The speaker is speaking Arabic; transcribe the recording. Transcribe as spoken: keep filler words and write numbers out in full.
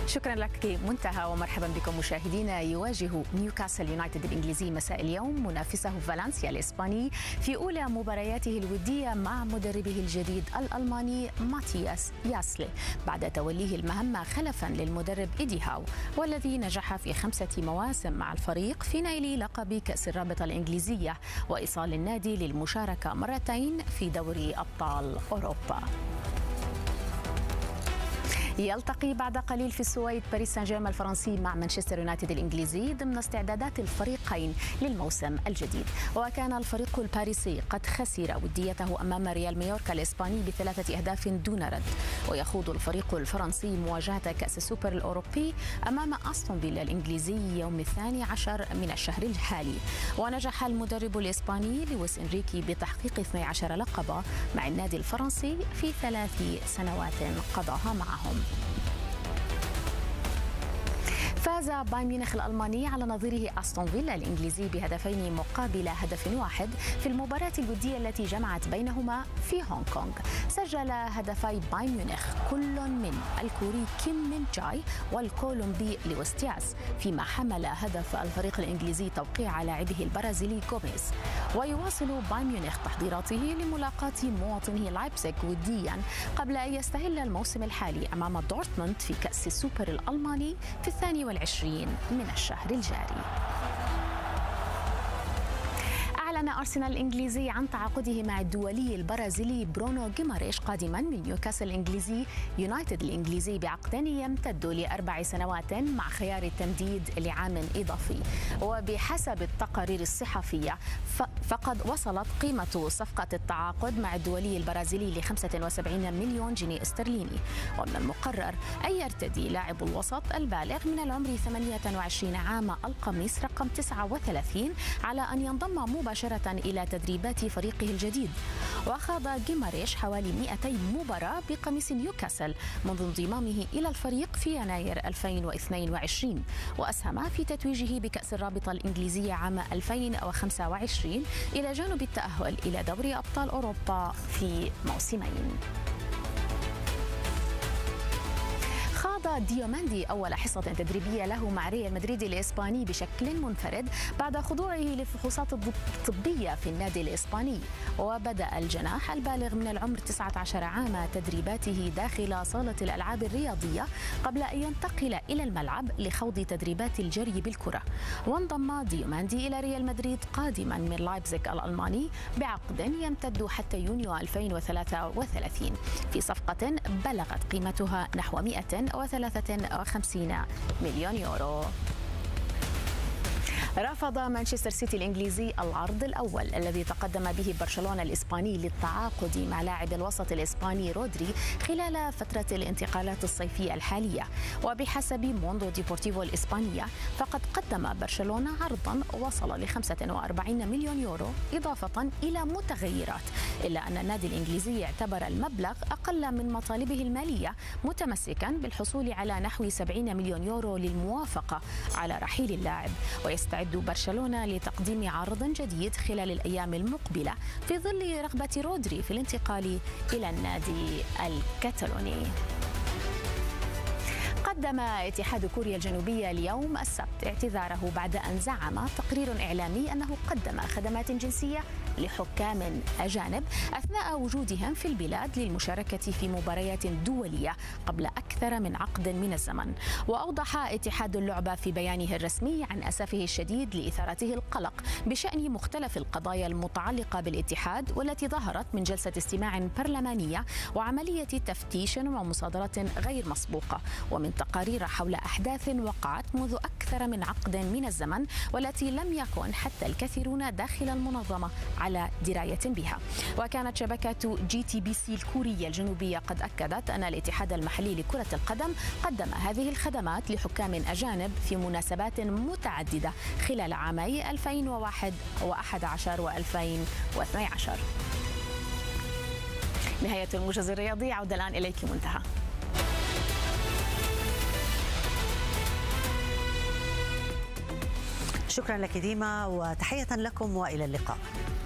شكرا لك منتهى، ومرحبا بكم مشاهدينا. يواجه نيوكاسل يونايتد الإنجليزي مساء اليوم منافسه فالنسيا الإسباني في أولى مبارياته الودية مع مدربه الجديد الألماني ماتياس ياسلي بعد توليه المهمة خلفا للمدرب إيدي هاو، والذي نجح في خمسة مواسم مع الفريق في نيل لقب كأس الرابطة الإنجليزية وإيصال النادي للمشاركة مرتين في دوري أبطال أوروبا. يلتقي بعد قليل في السويد باريس سان جيرمان الفرنسي مع مانشستر يونايتد الإنجليزي ضمن استعدادات الفريقين للموسم الجديد. وكان الفريق الباريسي قد خسر وديته أمام ريال مايوركا الإسباني بثلاثة أهداف دون رد، ويخوض الفريق الفرنسي مواجهة كأس السوبر الأوروبي أمام أستون فيلا الإنجليزي يوم الثاني عشر من الشهر الحالي. ونجح المدرب الإسباني لويس إنريكي بتحقيق اثني عشر لقبا مع النادي الفرنسي في ثلاث سنوات قضاها معهم. فاز بايرن ميونخ الألماني على نظيره أستون فيلا الإنجليزي بهدفين مقابل هدف واحد في المباراة الودية التي جمعت بينهما في هونغ كونغ. سجل هدفي بايرن ميونخ كل من الكوري كيم من جاي والكولومبي لويس دياز، فيما حمل هدف الفريق الإنجليزي توقيع لاعبه البرازيلي غوميز. ويواصل بايرن ميونخ تحضيراته لملاقاة مواطنه لايبزيغ وديا قبل أن يستهل الموسم الحالي أمام دورتموند في كأس السوبر الألماني في الثاني والعشرين من الشهر الجاري. أعلن أرسنال الإنجليزي عن تعاقده مع الدولي البرازيلي برونو غيماريش قادما من نيوكاسل الإنجليزي يونايتد الإنجليزي بعقد يمتد لأربع سنوات مع خيار التمديد لعام إضافي. وبحسب التقارير الصحفية فقد وصلت قيمة صفقة التعاقد مع الدولي البرازيلي ل خمسة وسبعين مليون جنيه استرليني. ومن المقرر أن يرتدي لاعب الوسط البالغ من العمر ثمانية وعشرين عام القميص رقم تسعة وثلاثين على أن ينضم مباشرة إلى تدريبات فريقه الجديد. وخاض غيماريش حوالي مئتي مباراة بقميص نيوكاسل منذ انضمامه إلى الفريق في يناير ألفين واثنين وعشرين، وأسهم في تتويجه بكأس الرابطة الإنجليزية عام ألفين وخمسة وعشرين إلى جانب التأهل إلى دوري أبطال أوروبا في موسمين. خاض ديوماندي أول حصة تدريبية له مع ريال مدريد الإسباني بشكل منفرد بعد خضوعه لفحوصات طبية في النادي الإسباني. وبدأ الجناح البالغ من العمر تسعة عشر عاما تدريباته داخل صالة الألعاب الرياضية قبل أن ينتقل إلى الملعب لخوض تدريبات الجري بالكرة. وانضم ديوماندي إلى ريال مدريد قادما من لايبزيغ الألماني بعقد يمتد حتى يونيو ألفين وثلاثة وثلاثين في صفقة بلغت قيمتها نحو مئة وثلاثة وخمسين مليون يورو. رفض مانشستر سيتي الإنجليزي العرض الأول الذي تقدم به برشلونة الإسباني للتعاقد مع لاعب الوسط الإسباني رودري خلال فترة الانتقالات الصيفية الحالية. وبحسب موندو ديبورتيفو الإسبانية فقد قدم برشلونة عرضا وصل ل خمسة وأربعين مليون يورو إضافة إلى متغيرات، إلا أن النادي الإنجليزي اعتبر المبلغ أقل من مطالبه المالية، متمسكا بالحصول على نحو سبعين مليون يورو للموافقة على رحيل اللاعب. ويستعد برشلونة لتقديم عرض جديد خلال الأيام المقبلة في ظل رغبة رودري في الانتقال إلى النادي الكتالوني. قدم اتحاد كوريا الجنوبية اليوم السبت اعتذاره بعد أن زعم تقرير إعلامي أنه قدم خدمات جنسية لحكام أجانب أثناء وجودهم في البلاد للمشاركة في مباريات دولية قبل أكثر من عقد من الزمن. وأوضح اتحاد اللعبة في بيانه الرسمي عن أسفه الشديد لإثارته القلق بشأن مختلف القضايا المتعلقة بالاتحاد والتي ظهرت من جلسة استماع برلمانية وعملية تفتيش ومصادرة غير مسبوقة، ومن تقارير حول أحداث وقعت منذ أكثر من عقد من الزمن والتي لم يكن حتى الكثيرون داخل المنظمة على دراية بها. وكانت شبكة جي تي بي سي الكورية الجنوبية قد أكدت أن الاتحاد المحلي لكرة القدم قدم هذه الخدمات لحكام أجانب في مناسبات متعددة خلال عامي ألفين وواحد عشر وألفين واثني عشر. نهاية الموجز الرياضي، عودة الآن إليك منتهى. شكرا لك ديما، وتحية لكم وإلى اللقاء.